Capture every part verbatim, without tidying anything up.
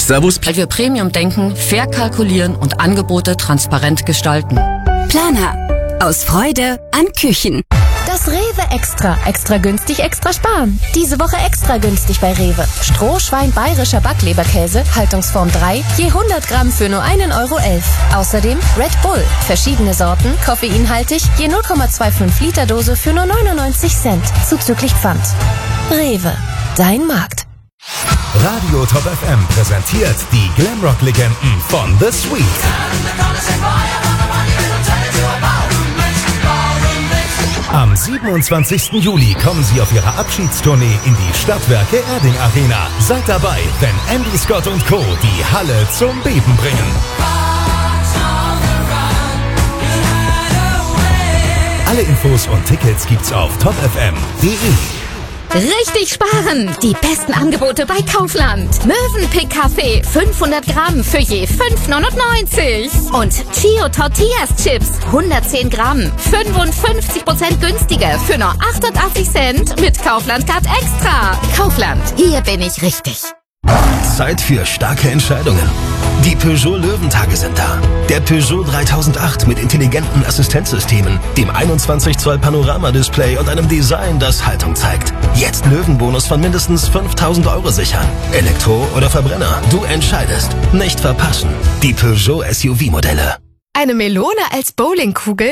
Servus. Weil wir Premium denken, fair kalkulieren und Angebote transparent gestalten. Planer. Aus Freude an Küchen. Das Rewe Extra. Extra günstig, extra sparen. Diese Woche extra günstig bei Rewe. Strohschwein bayerischer Backleberkäse, Haltungsform drei, je hundert Gramm für nur ein Euro elf. Außerdem Red Bull. Verschiedene Sorten, koffeinhaltig, je null Komma fünfundzwanzig Liter Dose für nur neunundneunzig Cent. Zuzüglich Pfand. Rewe. Dein Markt. Radio Top F M präsentiert die Glamrock-Legenden von The Sweet. Am siebenundzwanzigsten Juli kommen sie auf ihrer Abschiedstournee in die Stadtwerke Erding Arena. Seid dabei, wenn Andy Scott und Co. die Halle zum Beben bringen. Alle Infos und Tickets gibt's auf top f m punkt d e. Richtig sparen! Die besten Angebote bei Kaufland. Mövenpick Kaffee fünfhundert Gramm für je fünf neunundneunzig. Und Chio Tortillas Chips hundertzehn Gramm, fünfundfünfzig Prozent günstiger für nur achtundachtzig Cent mit Kaufland Card Extra. Kaufland, hier bin ich richtig. Zeit für starke Entscheidungen. Die Peugeot Löwentage sind da. Der Peugeot dreitausendacht mit intelligenten Assistenzsystemen, dem einundzwanzig Zoll Panorama-Display und einem Design, das Haltung zeigt. Jetzt Löwenbonus von mindestens fünftausend Euro sichern. Elektro oder Verbrenner, du entscheidest. Nicht verpassen. Die Peugeot S U V-Modelle. Eine Melone als Bowlingkugel?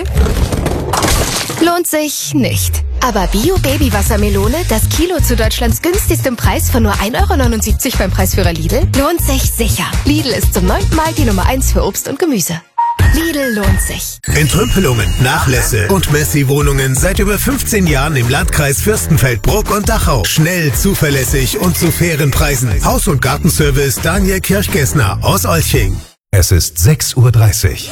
Lohnt sich nicht. Aber Bio-Baby-Wassermelone, das Kilo zu Deutschlands günstigstem Preis von nur ein Euro neunundsiebzig beim Preisführer Lidl, lohnt sich sicher. Lidl ist zum neunten Mal die Nummer eins für Obst und Gemüse. Lidl lohnt sich. Entrümpelungen, Nachlässe und Messi-Wohnungen seit über fünfzehn Jahren im Landkreis Fürstenfeldbruck und Dachau. Schnell, zuverlässig und zu fairen Preisen. Haus- und Gartenservice Daniel Kirchgessner aus Olching. Es ist sechs Uhr dreißig.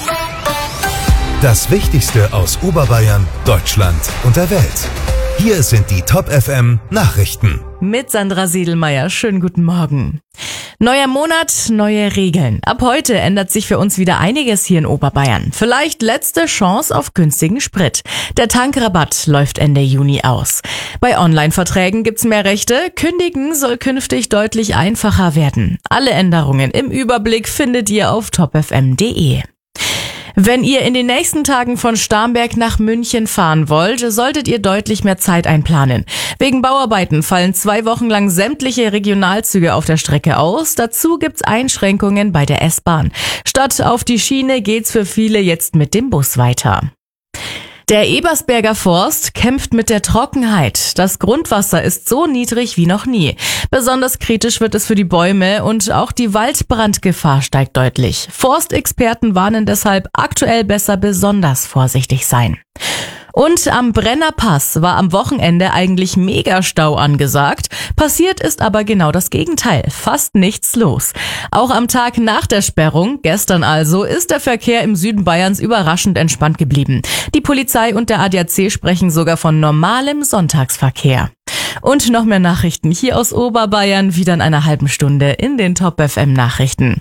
Das Wichtigste aus Oberbayern, Deutschland und der Welt. Hier sind die Top F M Nachrichten. Mit Sandra Siedelmeier. Schönen guten Morgen. Neuer Monat, neue Regeln. Ab heute ändert sich für uns wieder einiges hier in Oberbayern. Vielleicht letzte Chance auf günstigen Sprit. Der Tankrabatt läuft Ende Juni aus. Bei Online-Verträgen gibt's mehr Rechte. Kündigen soll künftig deutlich einfacher werden. Alle Änderungen im Überblick findet ihr auf top f m punkt d e. Wenn ihr in den nächsten Tagen von Starnberg nach München fahren wollt, solltet ihr deutlich mehr Zeit einplanen. Wegen Bauarbeiten fallen zwei Wochen lang sämtliche Regionalzüge auf der Strecke aus. Dazu gibt's Einschränkungen bei der S-Bahn. Statt auf die Schiene geht's für viele jetzt mit dem Bus weiter. Der Ebersberger Forst kämpft mit der Trockenheit. Das Grundwasser ist so niedrig wie noch nie. Besonders kritisch wird es für die Bäume und auch die Waldbrandgefahr steigt deutlich. Forstexperten warnen deshalb, aktuell besser besonders vorsichtig sein. Und am Brennerpass war am Wochenende eigentlich Megastau angesagt. Passiert ist aber genau das Gegenteil. Fast nichts los. Auch am Tag nach der Sperrung, gestern also, ist der Verkehr im Süden Bayerns überraschend entspannt geblieben. Die Polizei und der A D A C sprechen sogar von normalem Sonntagsverkehr. Und noch mehr Nachrichten hier aus Oberbayern, wieder in einer halben Stunde in den Top F M Nachrichten.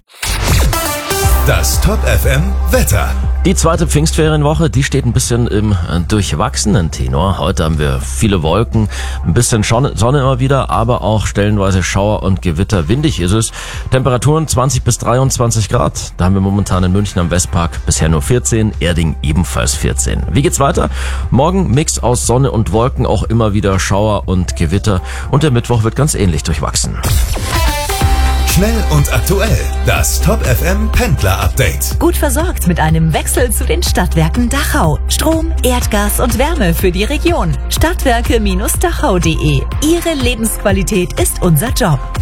Das Top F M Wetter. Die zweite Pfingstferienwoche, die steht ein bisschen im durchwachsenen Tenor. Heute haben wir viele Wolken, ein bisschen Sonne immer wieder, aber auch stellenweise Schauer und Gewitter. Windig ist es. Temperaturen zwanzig bis dreiundzwanzig Grad. Da haben wir momentan in München am Westpark bisher nur vierzehn, Erding ebenfalls vierzehn. Wie geht's weiter? Morgen Mix aus Sonne und Wolken, auch immer wieder Schauer und Gewitter. Und der Mittwoch wird ganz ähnlich durchwachsen. Schnell und aktuell. Das Top F M Pendler Update. Gut versorgt mit einem Wechsel zu den Stadtwerken Dachau. Strom, Erdgas und Wärme für die Region. Stadtwerke Dachau punkt de. Ihre Lebensqualität ist unser Job.